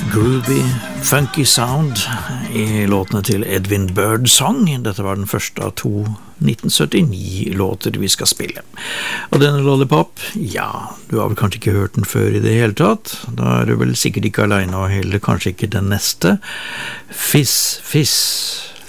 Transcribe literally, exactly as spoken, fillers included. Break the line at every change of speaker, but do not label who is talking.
Groovy, funky sound i låtene til Edvin Birdsong. Dette var den første av to nitten syttini-låter vi skal spille. Og denne Lollipop, ja, du har vel kanskje ikke hørt den før i det hele tatt. Da er du vel sikkert ikke alene, og heller kanskje ikke den neste. Fizz, Fizz.